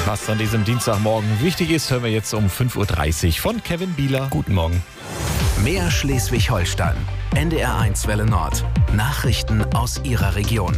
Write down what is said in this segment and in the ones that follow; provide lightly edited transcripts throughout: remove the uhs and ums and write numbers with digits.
Was an diesem Dienstagmorgen wichtig ist, hören wir jetzt um 5.30 Uhr von Kevin Bieler. Guten Morgen. Mehr Schleswig-Holstein. NDR1 Welle Nord. Nachrichten aus Ihrer Region.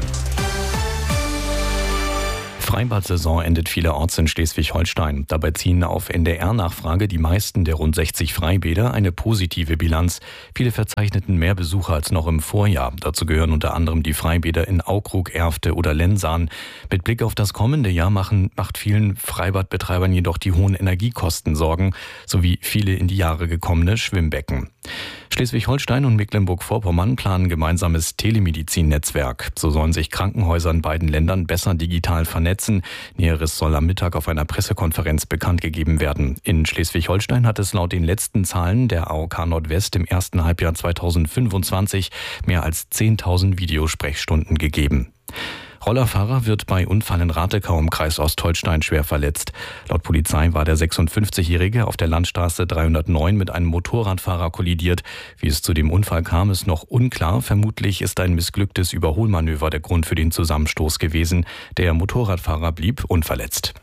Freibad-Saison endet vielerorts in Schleswig-Holstein. Dabei ziehen auf NDR-Nachfrage die meisten der rund 60 Freibäder eine positive Bilanz. Viele verzeichneten mehr Besucher als noch im Vorjahr. Dazu gehören unter anderem die Freibäder in Aukrug, Erfte oder Lensahn. Mit Blick auf das kommende Jahr macht vielen Freibadbetreibern jedoch die hohen Energiekosten Sorgen, sowie viele in die Jahre gekommene Schwimmbecken. Schleswig-Holstein und Mecklenburg-Vorpommern planen gemeinsames Telemedizin-Netzwerk. So sollen sich Krankenhäuser in beiden Ländern besser digital vernetzen. Näheres soll am Mittag auf einer Pressekonferenz bekannt gegeben werden. In Schleswig-Holstein hat es laut den letzten Zahlen der AOK Nordwest im ersten Halbjahr 2025 mehr als 10.000 Videosprechstunden gegeben. Rollerfahrer wird bei Unfall in Ratekau im Kreis Ostholstein schwer verletzt. Laut Polizei war der 56-Jährige auf der Landstraße 309 mit einem Motorradfahrer kollidiert. Wie es zu dem Unfall kam, ist noch unklar. Vermutlich ist ein missglücktes Überholmanöver der Grund für den Zusammenstoß gewesen. Der Motorradfahrer blieb unverletzt.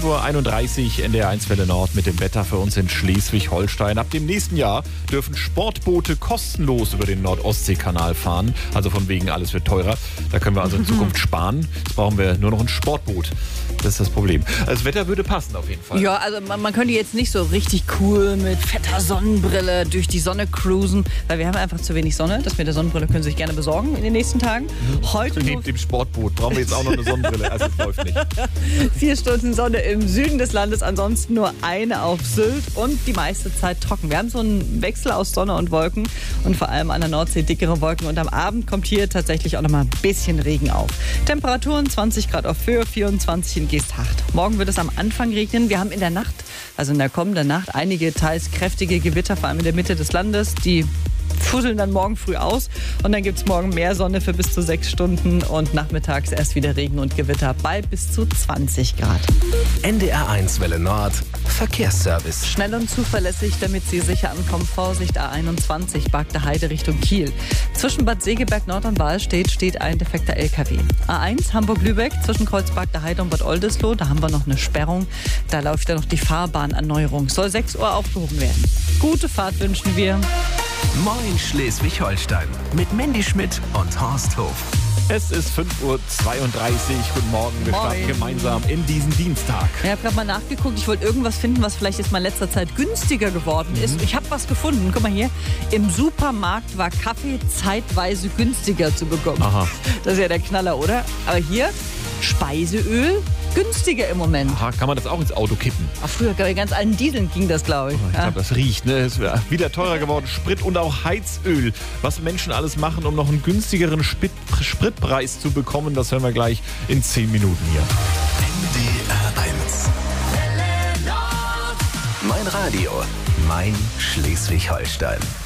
5.31 Uhr NDR1 Welle Nord mit dem Wetter für uns in Schleswig-Holstein. Ab dem nächsten Jahr dürfen Sportboote kostenlos über den Nord-Ostsee-Kanal fahren. Also von wegen, alles wird teurer. Da können wir also in Zukunft sparen. Jetzt brauchen wir nur noch ein Sportboot. Das ist das Problem. Das Wetter würde passen auf jeden Fall. Ja, also man könnte jetzt nicht so richtig cool mit fetter Sonnenbrille durch die Sonne cruisen, weil wir haben einfach zu wenig Sonne. Das mit der Sonnenbrille können Sie sich gerne besorgen in den nächsten Tagen. Heute neben dem Sportboot brauchen wir jetzt auch noch eine Sonnenbrille. Also es läuft nicht. 4 Stunden Sonne im Süden des Landes, ansonsten nur eine auf Sylt und die meiste Zeit trocken. Wir haben so einen Wechsel aus Sonne und Wolken und vor allem an der Nordsee dickere Wolken und am Abend kommt hier tatsächlich auch noch mal ein bisschen Regen auf. Temperaturen 20 Grad auf Höhe, 24 in Geesthacht. Morgen wird es am Anfang regnen. Wir haben in der Nacht, also in der kommenden Nacht, einige teils kräftige Gewitter, vor allem in der Mitte des Landes, die fusseln dann morgen früh aus und dann gibt es morgen mehr Sonne für bis zu 6 Stunden und nachmittags erst wieder Regen und Gewitter bei bis zu 20 Grad. NDR1 Welle Nord. Verkehrsservice. Schnell und zuverlässig, damit Sie sicher ankommen. Vorsicht A21, Bargter Heide Richtung Kiel. Zwischen Bad Segeberg Nord und Wahlstedt steht ein defekter LKW. A1 Hamburg-Lübeck zwischen Kreuz Bargter Heide und Bad Oldesloe. Da haben wir noch eine Sperrung. Da läuft ja noch die Fahrbahnerneuerung. Soll 6 Uhr aufgehoben werden. Gute Fahrt wünschen wir. Moin Schleswig-Holstein mit Mandy Schmidt und Horst Hof. Es ist 5.32 Uhr. Guten Morgen. Wir starten gemeinsam in diesen Dienstag. Ich habe gerade mal nachgeguckt. Ich wollte irgendwas finden, was vielleicht jetzt mal in letzter Zeit günstiger geworden ist. Ich habe was gefunden. Guck mal hier. Im Supermarkt war Kaffee zeitweise günstiger zu bekommen. Aha. Das ist ja der Knaller, oder? Aber hier Speiseöl günstiger im Moment. Aha, kann man das auch ins Auto kippen? Ach, früher, bei ganz alten Dieseln ging das, glaube ich. Ich glaube, das riecht. Ne? Es ist wieder teurer geworden. Sprit und auch Heizöl. Was Menschen alles machen, um noch einen günstigeren Spritpreis zu bekommen, das hören wir gleich in 10 Minuten hier. NDR1. Mein Radio. Mein Schleswig-Holstein.